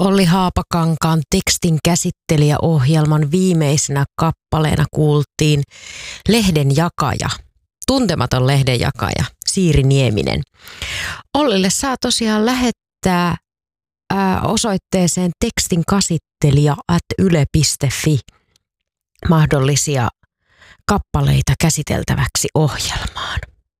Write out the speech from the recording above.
Olli Haapakankaan tekstin käsittelijäohjelman viimeisenä kappaleena kuultiin lehdenjakaja, tuntematon lehdenjakaja, Siiri Nieminen. Ollille saa tosiaan lähettää osoitteeseen tekstinkasittelija@yle.fi mahdollisia kappaleita käsiteltäväksi ohjelmaan.